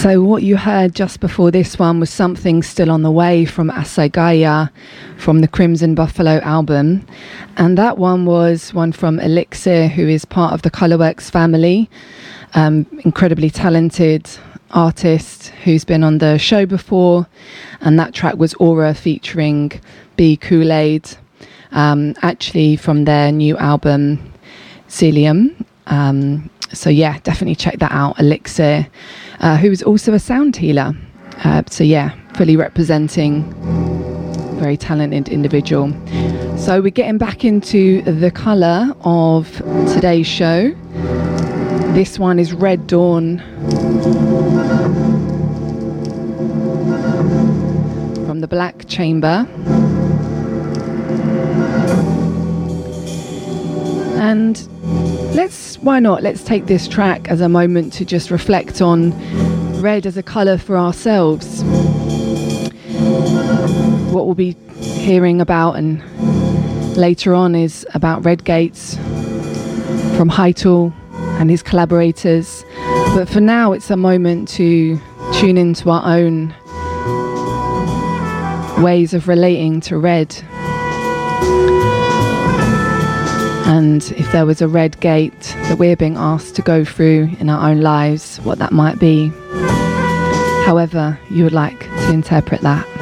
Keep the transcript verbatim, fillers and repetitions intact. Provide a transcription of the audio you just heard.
So what you heard just before this one was Something Still on the Way from Asagaya from the Crimson Buffalo album. And that one was one from Elixir, who is part of the Colourworks family. Um, incredibly talented artist who's been on the show before. And that track was Aura featuring B. Kool-Aid, um, actually from their new album, Celium. Um, so yeah, definitely check that out, Elixir. Uh, who is also a sound healer. Uh, so yeah, fully representing, very talented individual. So we're getting back into the colour of today's show. This one is Red Dawn from the Black Chamber. And let's, why not, let's take this track as a moment to just reflect on red as a colour for ourselves. What we'll be hearing about and later on is about Red Gates from Heitel and his collaborators. But for now, it's a moment to tune into our own ways of relating to red. And if there was a red gate that we're being asked to go through in our own lives, what that might be. However you would like to interpret that.